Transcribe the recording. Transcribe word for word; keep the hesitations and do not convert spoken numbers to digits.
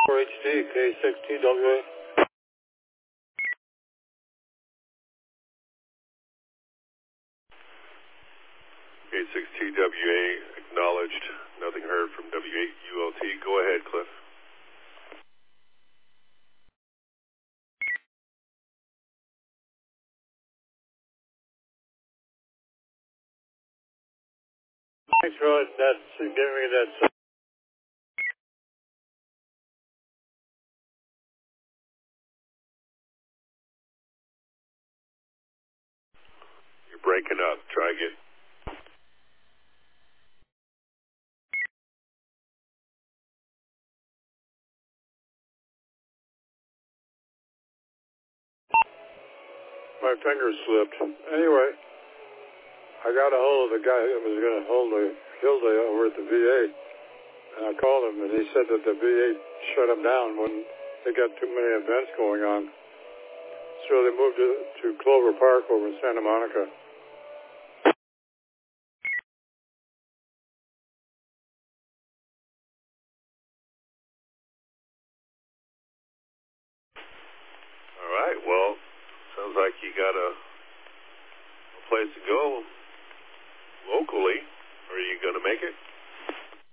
four H D, K six T W A. K six T W A acknowledged. Nothing heard from W eight U L T. Go ahead, Cliff. Thanks for that, giving me that. You're breaking up. Try again. My finger slipped. Anyway, I got a hold of the guy that was going to hold the Hilda over at the V A, and I called him, and he said that the V A shut him down when they got too many events going on. So they moved to, to Clover Park over in Santa Monica. All right. Well, sounds like you got a, a place to go locally. Are you going to make it?